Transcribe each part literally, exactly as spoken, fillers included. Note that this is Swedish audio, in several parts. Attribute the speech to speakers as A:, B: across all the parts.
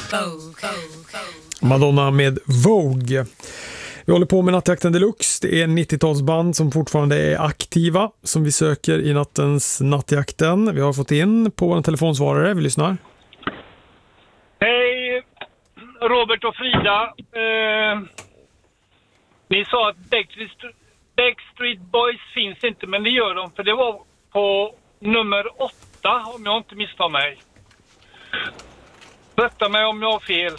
A: Madonna med Vogue. Vi håller på med Nattjakten Deluxe. Det är nittiotalsband som fortfarande är aktiva som vi söker i nattens Nattjakten. Vi har fått in på en telefonsvarare. Vi lyssnar.
B: Hej Robert och Frida. Eh, ni sa att Backstreet, Backstreet Boys finns inte, men det gör de, för det var på nummer åtta om jag inte misstar mig. Rätta mig om jag har fel.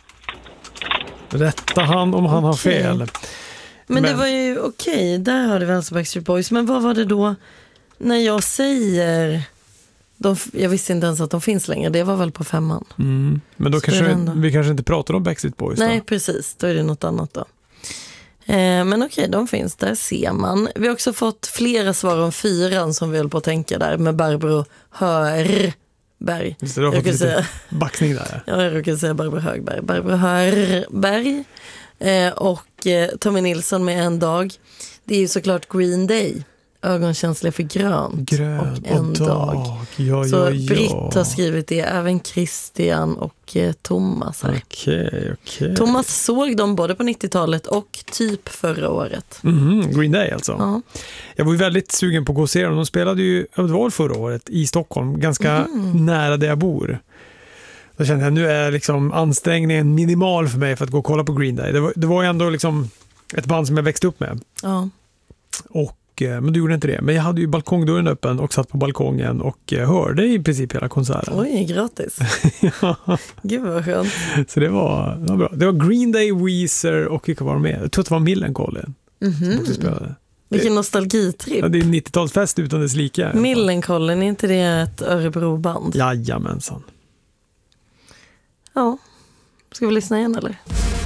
A: Rätta han om han har fel.
C: Men, men det var ju okej, okay. Där har det väl Backstreet Boys. Men vad var det då när jag säger... De, jag visste inte ens att de finns längre. Det var väl på femman.
A: Mm. Men då kanske vi, vi kanske inte pratar om Backstreet Boys.
C: Nej,
A: då.
C: precis. Då är det något annat då. Eh, men okej, de finns där, ser man. Vi har också fått flera svar om fyran som vi höll på att tänka där. Med Barbro Hörberg.
A: Just det, du har fått lite säga, backning där.
C: Ja, jag råkade säga Barbro Högberg. Barbro Hörberg. Eh, och eh, Tommy Nilsson med En dag. Det är ju såklart Green Day. Ögonkänsliga för grönt,
A: grönt
C: och En och dag, dag.
A: Ja,
C: så
A: ja, ja.
C: Britt har skrivit det, även Christian och eh, Thomas här.
A: Okej, okej.
C: Thomas såg dem både på nittiotalet och typ förra året.
A: Mm, Green Day alltså.
C: Ja.
A: Jag var ju väldigt sugen på att gå och se dem. De spelade ju, det var förra året i Stockholm, ganska mm. nära där jag bor. Då kände jag, nu är liksom ansträngningen minimal för mig för att gå och kolla på Green Day. Det var, det var ju ändå liksom ett band som jag växte upp med.
C: Ja.
A: Och men du gjorde inte det. Men jag hade ju balkongdörren öppen och satt på balkongen och hörde i princip hela konserten.
C: Oj, gratis.
A: Ja.
C: Gud vad skönt.
A: Så det var, det var bra. Det var Green Day, Weezer och vilka var med? Jag tror att det var Millencolin
C: mm-hmm.
A: som spelade.
C: Vilken nostalgitripp.
A: Ja, det är en nittiotalsfest utan dess like.
C: Millencolin, är inte det ett Örebroband?
A: Jajamensan.
C: Ja. Ska vi lyssna igen eller?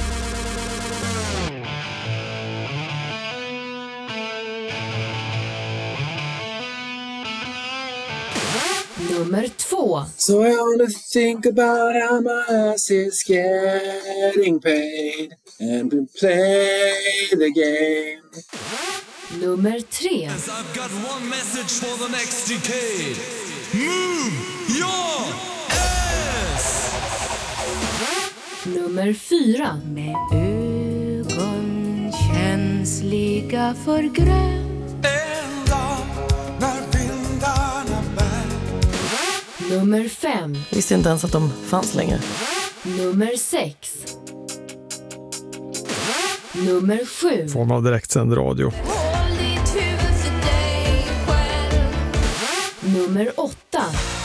D: Nummer två.
E: So I wanna think about how my ass is getting paid and we play the game.
D: Nummer tre.
F: I've got one message for the next decade. Move your ass!
D: Nummer fyra.
G: Med ögon känsliga för grönt.
F: En dag när vindarna bär.
D: Nummer fem.
C: Jag visste inte ens att de fanns längre.
D: Nummer sex. Nummer sju.
A: Form av direktsänd radio.
D: Nummer åtta.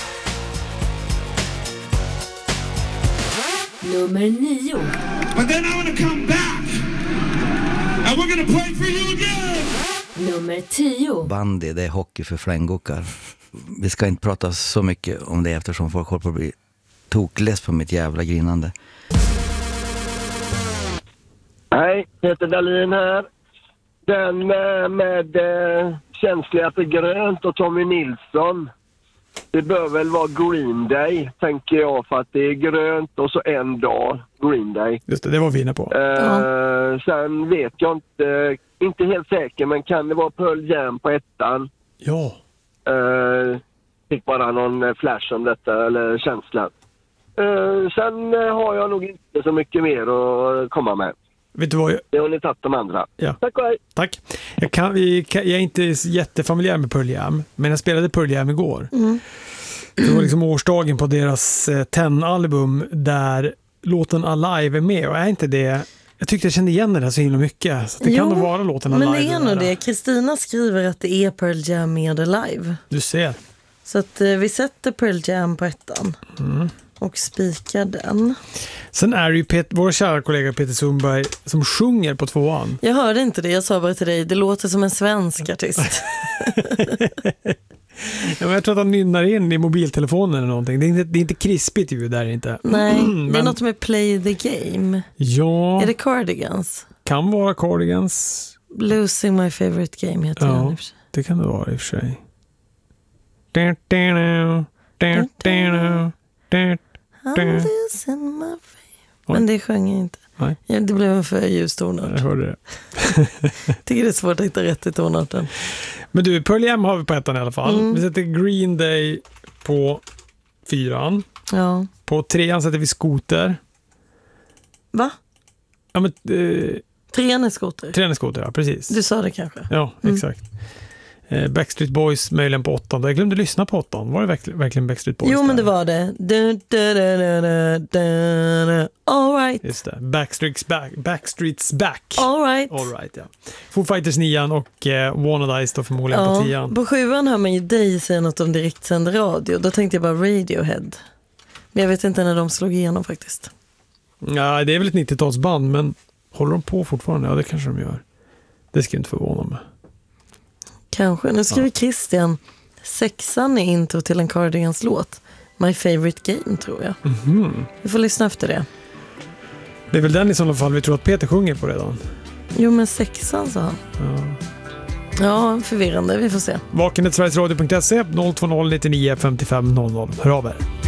D: Nummer nio.
H: But then I'm gonna come back and we're gonna play for you again.
D: Nummer tio.
I: Bandy, det är hockey för flänggockar. Vi ska inte prata så mycket om det eftersom folk håller på att bli tokless på mitt jävla grinande.
J: Hej, Peter Dahlin här. Den med eh, känsliga för grönt och Tommy Nilsson. Det bör väl vara Green Day, tänker jag, för att det är grönt och så En dag Green Day.
A: Just det, det var vi inne på.
J: Eh,
C: ja.
J: Sen vet jag inte, inte helt säker, men kan det vara Pearl Jam på ettan?
A: Ja.
J: Uh, fick bara någon flash om detta, eller känsla. Uh, sen uh, har jag nog inte så mycket mer att komma med.
A: Vet du vad jag...
J: Det har ni tagit de andra.
A: Ja.
J: Tack och hej.
A: Tack. Jag, kan, jag är inte jättefamiljär med Pearl Jam, men jag spelade Pearl Jam igår.
C: Mm.
A: Det var liksom årsdagen på deras eh, ten-album där låten Alive är med, och är inte det... Jag tyckte jag kände igen det där så himla mycket. Så det jo, kan nog vara låten Alive.
C: Men det är nog det. Kristina skriver att det är Pearl Jam med Alive.
A: Du ser.
C: Så att eh, vi sätter Pearl Jam på ettan.
A: Mm.
C: Och spikar den.
A: Sen är det ju Pet, vår kära kollega Peter Sundberg som sjunger på tvåan.
C: Jag hörde inte det. Jag sa bara till dig, det låter som en svensk artist.
A: Ja, men jag tror att han nynnar in i mobiltelefonen eller någonting. Det är inte, det är inte krispigt ljud där inte.
C: Nej,
A: mm,
C: det är
A: men...
C: något med Play the Game.
A: Ja.
C: Är det Cardigans?
A: Kan vara Cardigans.
C: Losing My Favorite Game heter
A: ja,
C: den.
A: det kan det vara i och för sig. I'm
C: losing my favorite. Men det sjöng jag inte.
A: Nej.
C: Ja, det blev en för ljus tonart.
A: Jag hörde det.
C: Tycker det är svårt att hitta rätt i tonarten.
A: Men du, Pearl Jam har vi på ettan i alla fall.
C: Mm.
A: Vi sätter Green Day på fyran.
C: Ja.
A: På trean sätter vi Scooter.
C: Va?
A: Ja, men... Eh,
C: Trean är skoter.
A: Trean är skoter, ja, precis.
C: Du sa det kanske.
A: Ja, mm. exakt. Eh, Backstreet Boys möjligen på åttan. Jag glömde lyssna på åttan. Var det verkl- verkligen Backstreet Boys?
C: Jo, men
A: där?
C: det var det. Du, du, du, du, du, du. All right.
A: Just det. Backstreet's back. Backstreet's back.
C: All right.
A: All right, ja. Foo Fighters nian och eh, Wanna Dice då förmodligen
C: ja,
A: på tian.
C: På sjuan hör man ju dig säga något om direktsänd radio. Då tänkte jag bara Radiohead. Men jag vet inte när de slog igenom faktiskt.
A: Ja, det är väl ett nittiotalsband, men håller de på fortfarande? Ja, det kanske de gör. Det ska inte förvåna mig.
C: Kanske. Nu skriver
A: ja.
C: Christian. Sexan är intro till en Cardigans låt. My favorite game, tror jag.
A: Mm-hmm.
C: Vi får lyssna efter det.
A: Det är väl den i sådana fall vi tror att Peter sjunger på redan.
C: Jo, men sexan, sa han.
A: Ja.
C: Ja, förvirrande. Vi får se.
A: Vakenhet Sveriges Radio punkt se noll två noll nio nio fem fem noll noll. Hör av er.